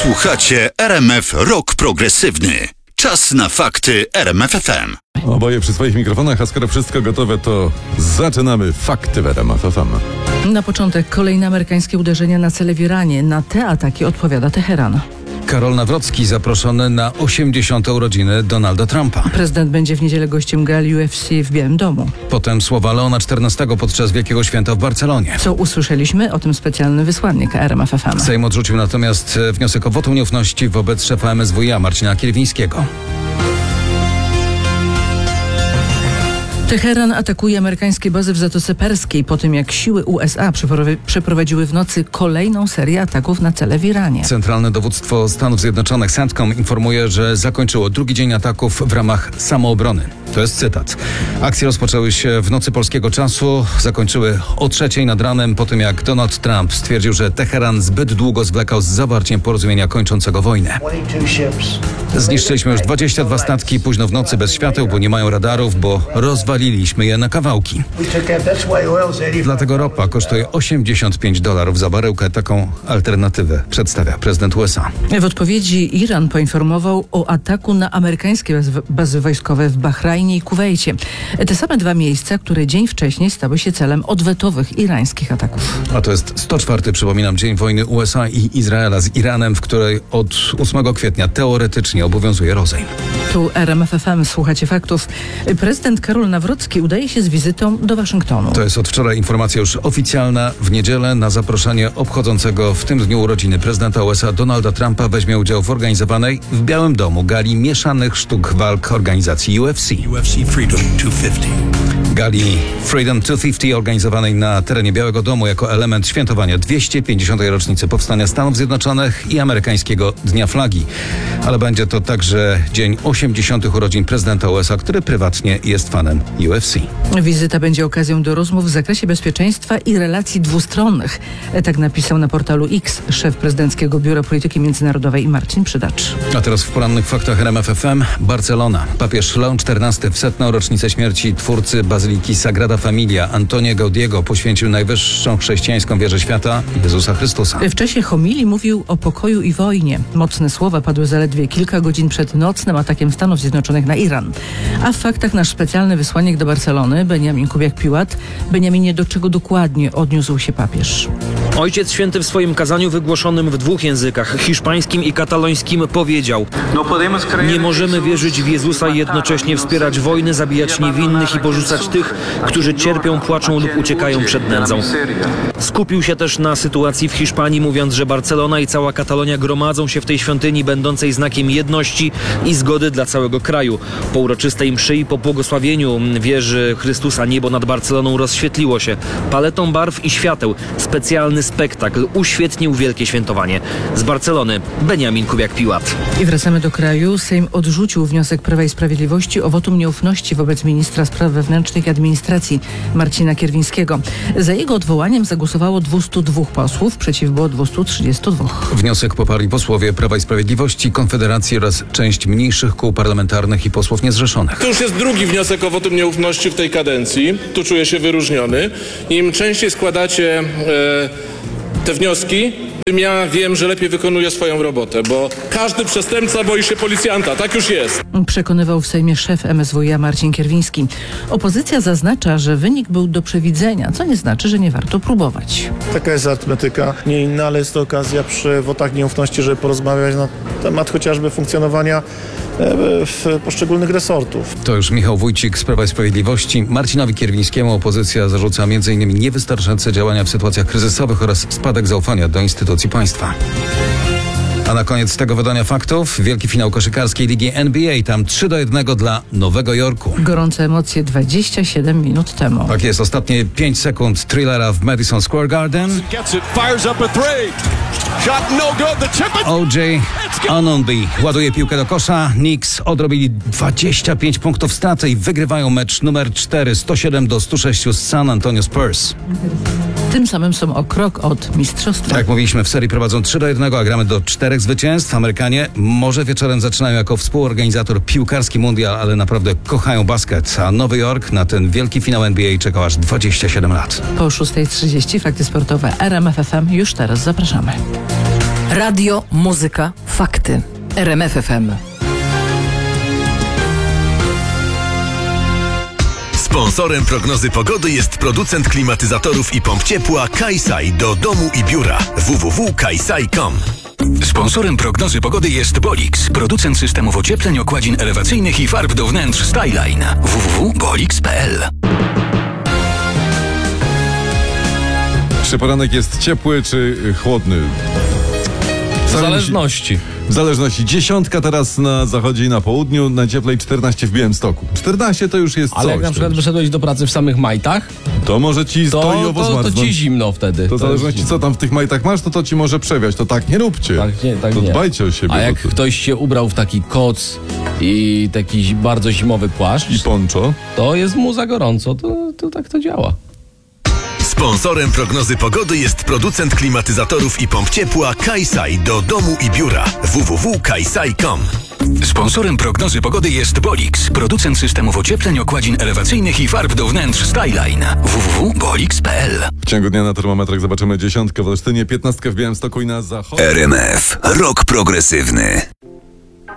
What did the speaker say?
Słuchacie RMF Rock Progresywny. Czas na fakty RMF FM. Oboje przy swoich mikrofonach, a skoro wszystko gotowe, to zaczynamy fakty w RMF FM. Na początek kolejne amerykańskie uderzenia na cele w Iranie. Na te ataki odpowiada Teheran. Karol Nawrocki zaproszony na 80. urodziny Donalda Trumpa. Prezydent będzie w niedzielę gościem gali UFC w Białym Domu. Potem słowa Leona XIV podczas Wielkiego Święta w Barcelonie. Co usłyszeliśmy? O tym specjalny wysłannik RMF FM. Sejm odrzucił natomiast wniosek o wotum nieufności wobec szefa MSWiA Marcina Kierwińskiego. Teheran atakuje amerykańskie bazy w Zatoce Perskiej po tym, jak siły USA przeprowadziły w nocy kolejną serię ataków na cele w Iranie. Centralne Dowództwo Stanów Zjednoczonych CENTCOM informuje, że zakończyło drugi dzień ataków w ramach samoobrony. To jest cytat. Akcje rozpoczęły się w nocy polskiego czasu, zakończyły o 3:00 nad ranem po tym, jak Donald Trump stwierdził, że Teheran zbyt długo zwlekał z zawarciem porozumienia kończącego wojnę. Zniszczyliśmy już 22 statki późno w nocy bez świateł, bo nie mają radarów, bo rozwaliliśmy je na kawałki. Dlatego ropa kosztuje $85 za baryłkę. Taką alternatywę przedstawia prezydent USA. W odpowiedzi Iran poinformował o ataku na amerykańskie bazy wojskowe w Bahrajnie i Kuwejcie. Te same dwa miejsca, które dzień wcześniej stały się celem odwetowych irańskich ataków. A to jest 104. przypominam, dzień wojny USA i Izraela z Iranem, w której od 8 kwietnia teoretycznie obowiązuje rozejm. Tu RMF FM, słuchacie faktów. Prezydent Karol Nawrocki udaje się z wizytą do Waszyngtonu. To jest od wczoraj informacja już oficjalna. W niedzielę na zaproszenie obchodzącego w tym dniu urodziny prezydenta USA Donalda Trumpa weźmie udział w organizowanej w Białym Domu gali mieszanych sztuk walk organizacji UFC. UFC Freedom 250. Gali Freedom 250 organizowanej na terenie Białego Domu jako element świętowania 250. rocznicy powstania Stanów Zjednoczonych i amerykańskiego Dnia Flagi. Ale będzie to także dzień 80. urodzin prezydenta USA, który prywatnie jest fanem UFC. Wizyta będzie okazją do rozmów w zakresie bezpieczeństwa i relacji dwustronnych. Tak napisał na portalu X szef prezydenckiego Biura Polityki Międzynarodowej Marcin Przydacz. A teraz w porannych faktach RMF FM. Barcelona. Papież Leon XIV w 100. rocznicę śmierci twórcy Bazyliki Sagrada Familia Antonio Gaudiego poświęcił najwyższą chrześcijańską wierzę świata Jezusa Chrystusa. W czasie homilii mówił o pokoju i wojnie. Mocne słowa padły zaledwie kilka godzin przed nocnym atakiem Stanów Zjednoczonych na Iran. A w faktach nasz specjalny wysłannik do Barcelony, Benjamin Kubiak-Piłat. Benjaminie, do czego dokładnie odniósł się papież? Ojciec Święty w swoim kazaniu wygłoszonym w 2 językach, hiszpańskim i katalońskim, powiedział: nie możemy wierzyć w Jezusa i jednocześnie wspierać wojny, zabijać niewinnych i porzucać tych, którzy cierpią, płaczą lub uciekają przed nędzą. Skupił się też na sytuacji w Hiszpanii, mówiąc, że Barcelona i cała Katalonia gromadzą się w tej świątyni będącej znakiem jedności i zgody dla całego kraju. Po uroczystej mszy i po błogosławieniu wieży Chrystusa niebo nad Barceloną rozświetliło się paletą barw i świateł. Specjalny spektakl uświetnił wielkie świętowanie. Z Barcelony Benjamin Kubiak-Piłat. I wracamy do kraju. Sejm odrzucił wniosek Prawa i Sprawiedliwości o wotum nieufności wobec ministra spraw wewnętrznych i administracji Marcina Kierwińskiego. Za jego odwołaniem zagłosowało 202 posłów, przeciw było 232. Wniosek poparli posłowie Prawa i Sprawiedliwości, Konfederacji oraz część mniejszych kół parlamentarnych i posłów niezrzeszonych. To już jest drugi wniosek o wotum nieufności w tej kadencji. Tu czuję się wyróżniony. Im częściej składacie te wnioski, tym ja wiem, że lepiej wykonuję swoją robotę, bo każdy przestępca boi się policjanta. Tak już jest. Przekonywał w Sejmie szef MSWiA Marcin Kierwiński. Opozycja zaznacza, że wynik był do przewidzenia, co nie znaczy, że nie warto próbować. Taka jest arytmetyka, nie inna, ale jest to okazja przy wotach nieufności, żeby porozmawiać na temat chociażby funkcjonowania poszczególnych resortów. To już Michał Wójcik z Prawa i Sprawiedliwości. Marcinowi Kierwińskiemu opozycja zarzuca m.in. niewystarczające działania w sytuacjach kryzysowych oraz spadek zaufania do instytucji państwa. A na koniec tego wydania faktów wielki finał koszykarskiej ligi NBA. Tam 3-1 dla Nowego Jorku. Gorące emocje 27 minut temu. Tak jest, ostatnie 5 sekund thrillera w Madison Square Garden. O.J. Anunoby ładuje piłkę do kosza. Knicks odrobili 25 punktów straty i wygrywają mecz numer 4, 107-106 z San Antonio Spurs. Tym samym są o krok od mistrzostwa. Jak mówiliśmy, w serii prowadzą 3-1, a gramy do 4 zwycięstw. Amerykanie może wieczorem zaczynają jako współorganizator piłkarski mundial, ale naprawdę kochają basket. A Nowy Jork na ten wielki finał NBA czekał aż 27 lat. Po 6:30 fakty sportowe RMF FM. Już teraz zapraszamy. Radio, muzyka, fakty. RMF FM. Sponsorem prognozy pogody jest producent klimatyzatorów i pomp ciepła Kaisai do domu i biura. www.kaisai.com. Sponsorem prognozy pogody jest Bolix, producent systemów ociepleń, okładzin elewacyjnych i farb do wnętrz Styline. www.bolix.pl. Czy poranek jest ciepły, czy chłodny? W zależności. W zależności. 10 teraz na zachodzie i na południu, najcieplej 14 w Białymstoku. 14 to już jest Ale coś. jak na przykład wyszedłeś do pracy w samych majtach, to może ci to i owo to zmarznąć. ci zimno wtedy. To w zależności co tam w tych majtach masz, to ci może przewiać. To tak nie róbcie. Tak to nie. dbajcie o siebie. A jak bo to... ktoś się ubrał w taki koc i taki bardzo zimowy płaszcz, I poncho. to jest mu za gorąco, to tak to działa. Sponsorem prognozy pogody jest producent klimatyzatorów i pomp ciepła Kaisai do domu i biura. www.kaisai.com. Sponsorem prognozy pogody jest Bolix, producent systemów ociepleń, okładzin elewacyjnych i farb do wnętrz Styline. www.bolix.pl. W ciągu dnia na termometrach zobaczymy 10 w Olsztynie, 15 w Białymstoku i na zachodzie. RMF. Rok progresywny.